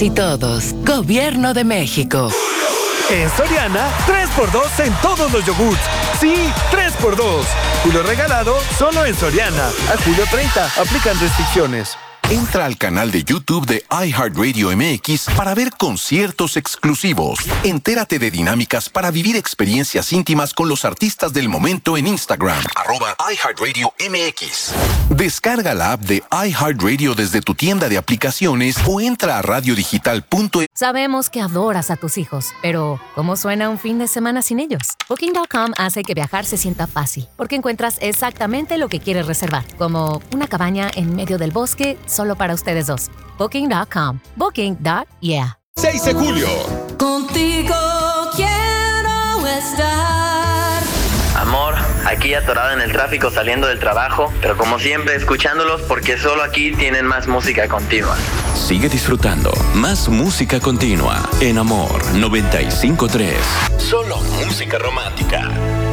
y todos. Gobierno de México. En Soriana, 3x2 en todos los yogurts. Sí, 3x2. Julio regalado solo en Soriana. A julio 30. Aplican restricciones. Entra al canal de YouTube de iHeartRadio MX para ver conciertos exclusivos. Entérate de dinámicas para vivir experiencias íntimas con los artistas del momento en Instagram. @iHeartRadio MX. Descarga la app de iHeartRadio desde tu tienda de aplicaciones o entra a radiodigital.es. Sabemos que adoras a tus hijos, pero ¿cómo suena un fin de semana sin ellos? Booking.com hace que viajar se sienta fácil, porque encuentras exactamente lo que quieres reservar, como una cabaña en medio del bosque solo para ustedes dos. Booking.com. Booking.yeah. 6 de julio. Contigo quiero estar. Amor, aquí atorado en el tráfico saliendo del trabajo, pero como siempre escuchándolos porque solo aquí tienen más música continua. Sigue disfrutando más música continua en Amor 95.3. Solo música romántica.